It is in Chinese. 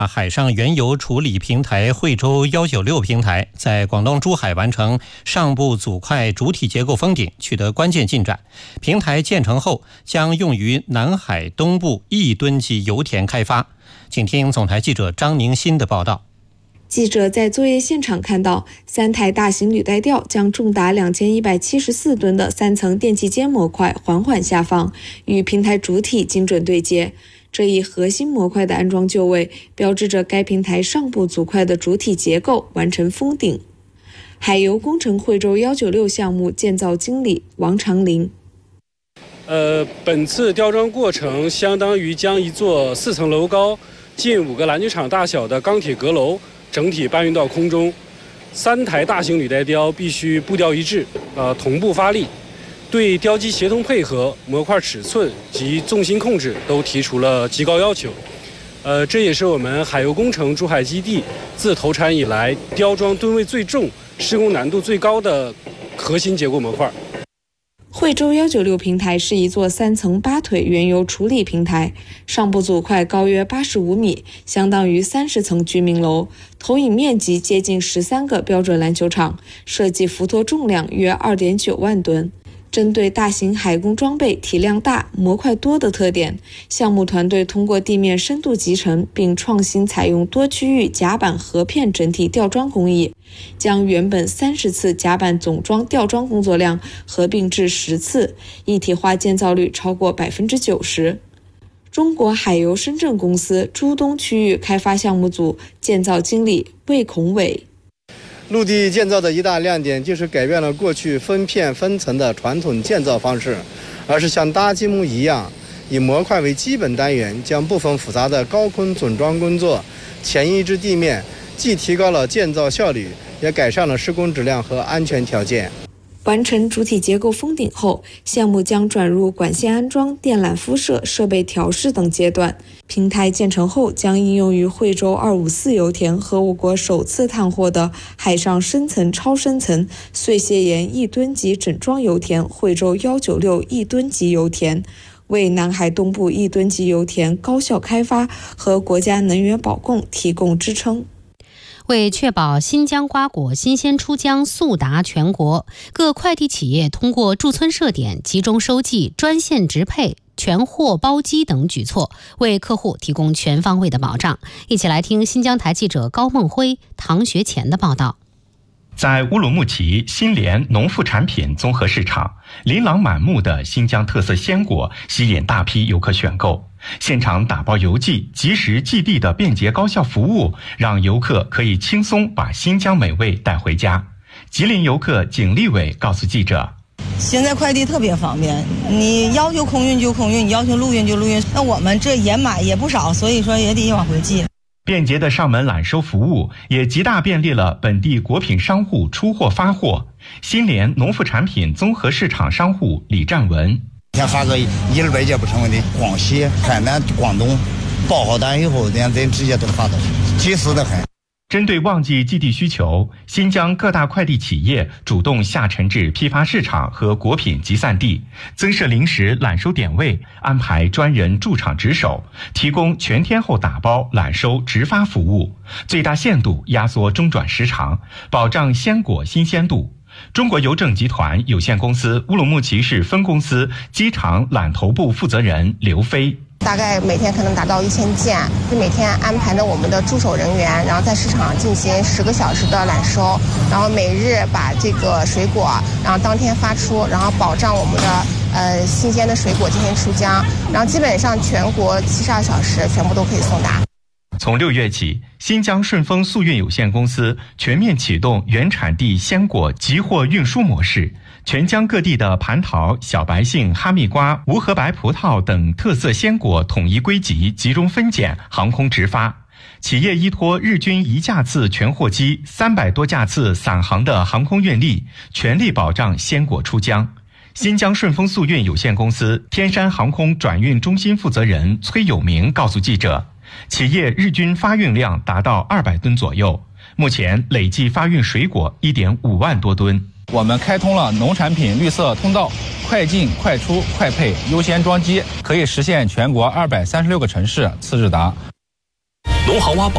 海上原油处理平台惠州196平台在广东珠海完成上部组块主体结构封顶，取得关键进展。平台建成后将用于南海东部1吨级油田开发。请听总台记者张宁新的报道。 记者在作业现场看到，3台大型履带吊将重达2174吨的3层电气间模块缓缓下放，与平台主体精准对接。这一核心模块的安装就位，标志着该平台上部组块的主体结构完成封顶。海油工程惠州196项目建造经理王长林。 本次吊装过程相当于将一座4层楼高、近5个篮球场大小的钢铁阁楼整体搬运到空中。3台大型履带吊必须步调一致，同步发力。对吊机协同配合、模块尺寸及重心控制都提出了极高要求。这也是我们海油工程珠海基地自投产以来吊装吨位最重、施工难度最高的核心结构模块。 惠州196平台是一座3层8腿原油处理平台，上部组块高约85米，相当于30层居民楼，投影面积接近13个标准篮球场，设计浮托重量约2.9万吨。针对大型海工装备体量大、模块多的特点，项目团队通过地面深度集成并创新采用多区域甲板合片整体吊装工艺，将原本30次甲板总装吊装工作量合并至10次，一体化建造率超过90%。中国海油深圳公司珠东区域开发项目组建造经理魏孔伟。 陆地建造的一大亮点就是改变了过去分片分层的传统建造方式，而是像搭积木一样，以模块为基本单元，将部分复杂的高空总装工作前移至地面，既提高了建造效率，也改善了施工质量和安全条件。 完成主体结构封顶后，项目将转入管线安装、电缆敷设、设备调试等阶段。平台建成后将应用于惠州254油田和我国首次探获的海上深层超深层碎屑岩1吨级整装油田惠州196 1吨级油田，为南海东部1吨级油田高效开发和国家能源保供提供支撑。 为确保新疆瓜果新鲜出疆速达全国，各快递企业通过驻村设点、集中收寄、专线直配、全货包机等举措，为客户提供全方位的保障。一起来听新疆台记者高梦辉、唐学前的报道。 在乌鲁木齐新联农副产品综合市场，琳琅满目的新疆特色鲜果吸引大批游客选购。现场打包邮寄、及时寄递的便捷高效服务，让游客可以轻松把新疆美味带回家。吉林游客景立伟告诉记者， 现在快递特别方便，你要求空运就空运，你要求陆运就陆运，那我们这也买也不少，所以说也得往回寄。 便捷的上门揽收服务也极大便利了本地果品商户出货发货。新联农副产品综合市场商户李占文， 先发个100-200件不成问题，广西、海南、广东报好单以后，咱直接都发到，及时的很。 针对旺季寄递需求，新疆各大快递企业主动下沉至批发市场和果品集散地，增设临时揽收点位，安排专人驻场值守，提供全天候打包、揽收、直发服务，最大限度压缩中转时长，保障鲜果新鲜度。中国邮政集团有限公司乌鲁木齐市分公司机场揽投部负责人刘飞， 大概每天可能达到1000件，就每天安排的我们的驻守人员，然后在市场进行10个小时的揽收，然后每日把这个水果，然后当天发出，然后保障我们的新鲜的水果进行出疆，然后基本上全国72小时全部都可以送达。 从6月起，新疆顺丰速运有限公司全面启动原产地鲜果集货运输模式，全疆各地的蟠桃、小白杏、哈密瓜、无核白葡萄等特色鲜果统一归集，集中分拣，航空直发。企业依托日均1架次全货机、300多架次散航的航空运力，全力保障鲜果出疆。新疆顺丰速运有限公司天山航空转运中心负责人崔有明告诉记者，企业日均发运量达到200吨左右，目前累计发运水果1.5万多吨。 我们开通了农产品绿色通道，快进快出快配优先装机，可以实现全国236个城市次日达。 农行挖宝